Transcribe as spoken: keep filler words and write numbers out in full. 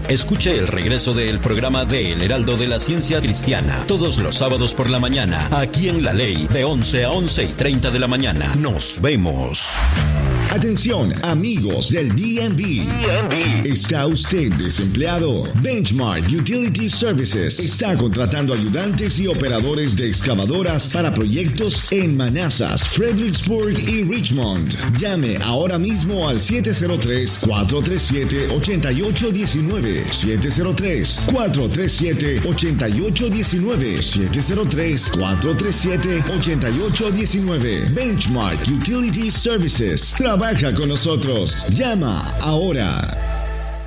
Escuche el regreso del programa de El Heraldo de la Ciencia Cristiana todos los sábados por la mañana, aquí en La Ley, de once a once y treinta de la mañana. Nos vemos. Atención, amigos del D M V. D M V. ¿Está usted desempleado? Benchmark Utility Services está contratando ayudantes y operadores de excavadoras para proyectos en Manassas, Fredericksburg y Richmond. Llame ahora mismo al siete cero tres, cuatro tres siete, ocho ocho uno nueve, siete cero tres, cuatro tres siete, ocho ocho uno nueve, siete cero tres, cuatro tres siete, ocho ocho uno nueve. Benchmark Utility Services. Trabaja con nosotros. Llama ahora.